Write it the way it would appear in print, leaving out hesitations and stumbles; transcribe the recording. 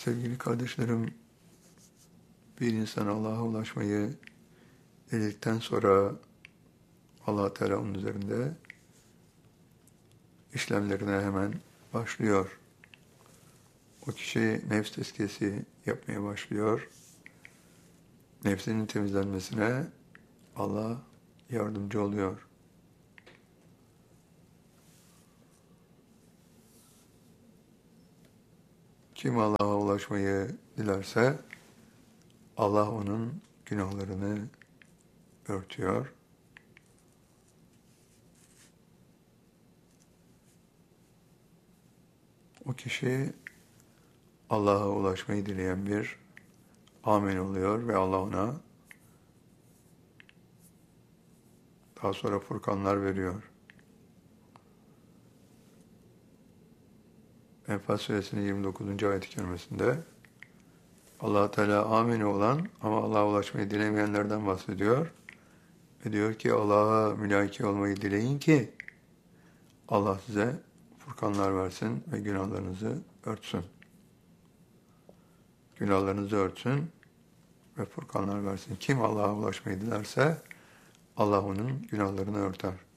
Sevgili kardeşlerim, bir insan Allah'a ulaşmayı diledikten sonra Allah Teala onun üzerinde işlemlerine hemen başlıyor. O kişi nefs tezkiyesi yapmaya başlıyor. Nefsinin temizlenmesine Allah yardımcı oluyor. Kim Allah'a ulaşmayı dilerse Allah onun günahlarını örtüyor. O kişi Allah'a ulaşmayı dileyen bir amin oluyor ve Allah ona daha sonra furkanlar veriyor. Enfal Suresinin 29. ayet-i kerimesinde Allah Teala amini olan ama Allah'a ulaşmayı dilemeyenlerden bahsediyor. Ve diyor ki Allah'a mülaki olmayı dileyin ki Allah size furkanlar versin ve günahlarınızı örtsün. Günahlarınızı örtsün ve furkanlar versin. Kim Allah'a ulaşmayı dilerse Allah onun günahlarını örter.